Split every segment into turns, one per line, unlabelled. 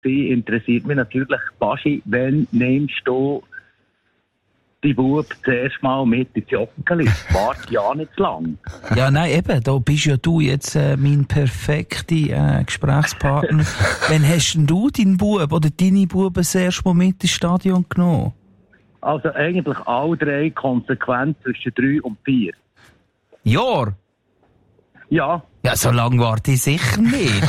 interessiert mich natürlich, Baschi, wenn nimmst du die Bub zuerst mal mit ins Joggeli? Warte ja nicht zu lang.
Ja, nein, eben, da bist ja du jetzt mein perfekter Gesprächspartner. Wann hast denn du deinen Bub oder deine Buben das erste Mal mit ins Stadion genommen?
Also eigentlich alle 3 konsequent zwischen 3 und 4.
Jahr?
Ja.
Ja, so lange warte ich sicher nicht.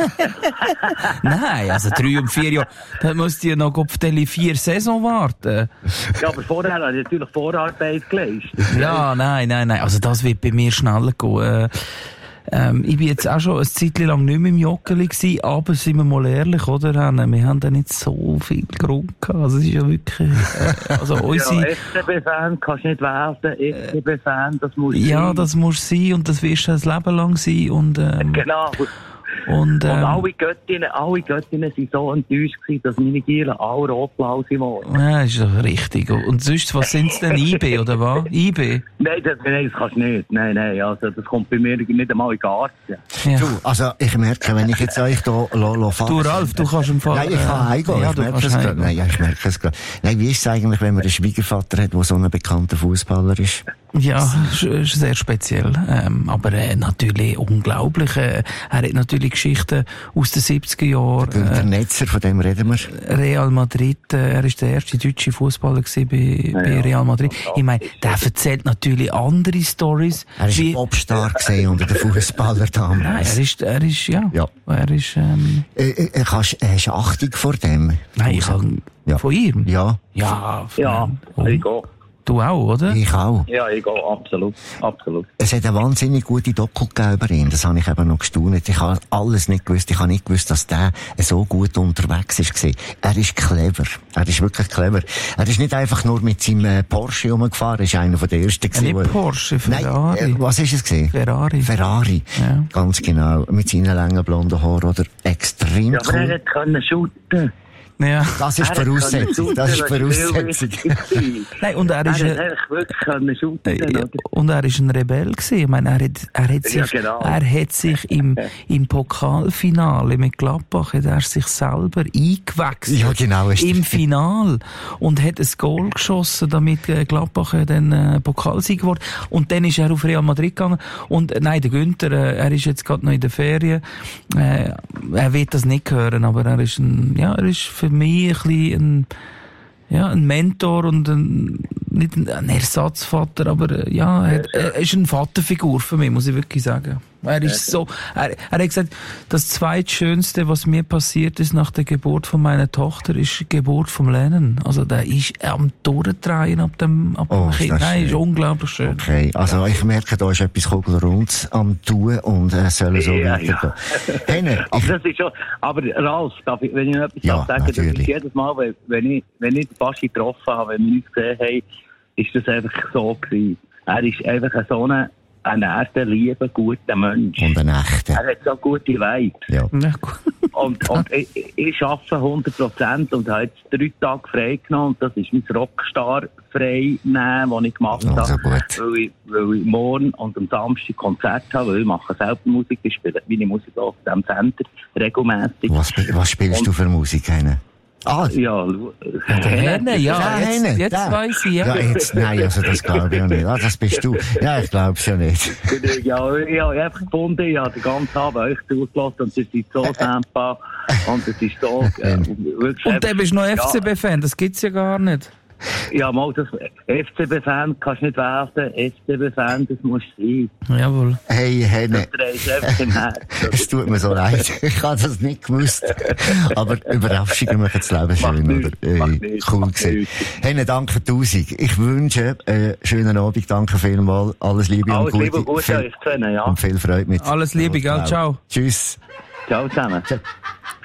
Nein, also 3 und 4 Jahre. Dann müsst ihr noch auf die 4 Saison warten.
Ja, aber vorher habe ich natürlich Vorarbeit geleistet.
Ja, nein. Also das wird bei mir schneller gehen. Ich bin jetzt auch schon eine Zeit lang nicht mehr im Joggeli gewesen, aber sind wir mal ehrlich, oder? Wir haben da nicht so viel Grund gehabt. Also es ist ja wirklich, also unsere...
Ja, FCB-Fan kannst du nicht werden. FCB-Fan, das muss sein.
Ja, das muss sein und das wirst du ein Leben lang sein und,
genau. Und alle Göttinnen sind so enttäuscht gewesen, dass meine Gielen alle rot-blau sind worden.
Ja, ist doch richtig. Und sonst, was sind's denn? IB, oder was? IB?
Nein, das kannst du nicht. Nein, also, das kommt bei mir nicht einmal in den Garten.
Ja. Du, also, ich merke, wenn ich jetzt euch hier fasse.
Du, Ralf, du kannst im Fall...
Nein, ich kann heimgehen. Ja, ich merke es gerade. Nein, ich merke es gerade. Nein, wie ist es eigentlich, wenn man einen Schwiegervater hat, der so ein bekannter Fußballer ist?
Ja, ist sehr speziell. Aber natürlich unglaublich. Er hat natürlich Geschichten aus den 70er Jahren.
Der Netzer, von dem reden wir.
Real Madrid, er ist der erste deutsche Fußballer bei Real Madrid. Ich meine, der erzählt natürlich andere Stories.
Er ist ein Popstar gesehen unter den Fußballern damals.
Nein, er ist, ja. Er ist,
hast du Achtung vor dem?
Nein, ich habe, von ihm?
Ja.
Ja, ich gehe.
Du auch, oder?
Ich auch.
Ja, ich gehe, absolut.
Es hat eine wahnsinnig gute Doku gegeben über ihn. Das habe ich eben noch gestaunt. Ich habe alles nicht gewusst. Ich habe nicht gewusst, dass der so gut unterwegs ist. Er ist clever. Er ist wirklich clever. Er ist nicht einfach nur mit seinem Porsche rumgefahren. Er ist einer von den ersten gewesen.
Nicht Porsche, Ferrari.
Nein, was ist es gewesen? Ferrari.
Ja.
Ganz genau. Mit seinen langen blonden Haaren, oder? Extrem
cool. Ja, aber er konnte shooten.
Ja.
Das ist die Voraussetzung.
Nein, und er ist ein Rebell gewesen. Ich meine, er hat sich im Pokalfinale mit Gladbach hat er sich selber eingewechselt.
Ja, genau.
Im Final. Und hat ein Goal geschossen, damit Gladbach dann Pokalsieg geworden. Und dann ist er auf Real Madrid gegangen. Und nein, der Günther, er ist jetzt gerade noch in der Ferien. Er wird das nicht hören, aber er ist für mich ein Mentor und nicht ein Ersatzvater, aber er ist eine Vaterfigur für mich, muss ich wirklich sagen. Er ist so, er hat gesagt, das zweitschönste, was mir passiert ist nach der Geburt von meiner Tochter, ist die Geburt vom Lennon. Also, der ist am Durchdrehen ab dem Kind. Nein, ist unglaublich schön.
Okay, also ich merke, da ist etwas Kugelrundes am Tun und soll so weitergehen. Henne,
aber Ralf, wenn ich noch etwas sagen darf, das ist jedes Mal, wenn ich den Baschi getroffen habe, wenn wir uns gesehen haben, ist das einfach so gewesen. Er ist einfach so ein echter, lieber, guter Mensch.
Und ein echter.
Er hat so gute Vibes.
Ja.
Und ich arbeite 100% und habe jetzt 3 Tage frei genommen. Und das ist mein Rockstar-Frei nehmen, das ich gemacht habe.
Also gut.
Weil ich morgen und am Samstag Konzert habe, weil ich mache selber Musik. Ich spiele meine Musik auf diesem Sender regelmässig.
Was spielst du für Musik?
Ja,
Henne, jetzt weiss ich,
Nein, also das glaube ich auch nicht. Das bist du. Ja, ich glaube es ja nicht.
Ja, ich habe einfach gefunden, ich habe den ganzen Abend euch zugelassen und es ist so dankbar und es ist so, wirklich.
Und dann bist du noch FCB-Fan, das gibt's ja gar nicht.
Ja, mal, das FCB-Fan kannst du nicht werden. FCB-Fan, das muss sein.
Jawohl.
Hey, Henne.
Das dreht einfach im Herz.
Es tut mir so leid. Ich habe das nicht gewusst. Aber Überraschungen machen das Leben schön, oder? Cool gewesen. Henne, danke 1000. Ich wünsche einen schönen Abend. Danke vielmals. Alles Liebe und Gute.
Alles Liebe und Gute euch zusammen, ja.
Und viel Freude mit.
Alles Liebe, gell? Ciao.
Tschüss.
Ciao zusammen.